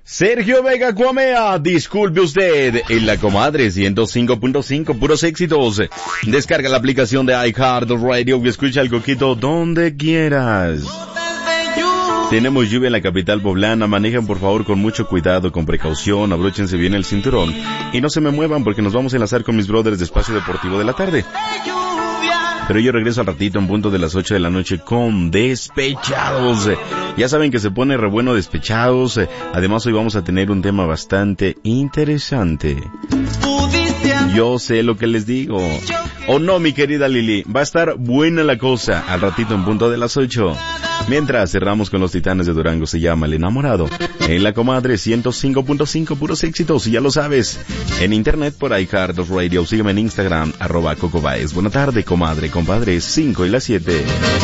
Sergio Vega Cuamea, disculpe usted, en la comadre 105.5, puros éxitos. Descarga la aplicación de iHeartRadio y escucha el Coquito donde quieras. Tenemos lluvia en la capital poblana, manejan por favor con mucho cuidado, con precaución, abróchense bien el cinturón y no se me muevan porque nos vamos a enlazar con mis brothers de Espacio Deportivo de la Tarde. Pero yo regreso al ratito en punto de las 8 de la noche con Despechados. Ya saben que se pone re bueno Despechados. Además hoy vamos a tener un tema bastante interesante. Yo sé lo que les digo. ¿O no, mi querida Lili? Va a estar buena la cosa al ratito en punto de las 8. Mientras cerramos con los Titanes de Durango, se llama El Enamorado. En la comadre 105.5, puros éxitos, y ya lo sabes. En internet por iHeartRadio. Sígueme en Instagram, @CocoBaez. Buena tarde, comadre, compadre, 5 y las 7.